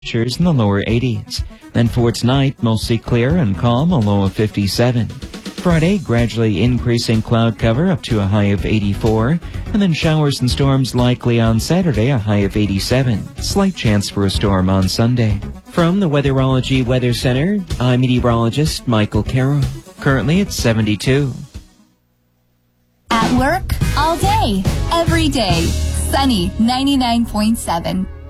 Temperatures in the lower 80s. Then for tonight, mostly clear and calm, a low of 57. Friday, gradually increasing cloud cover up to a high of 84. And then showers and storms likely on Saturday, a high of 87. Slight chance for a storm on Sunday. From the Weatherology Weather Center, I'm meteorologist Michael Carroll. Currently it's 72. At work, all day, every day. Sunny 99.7.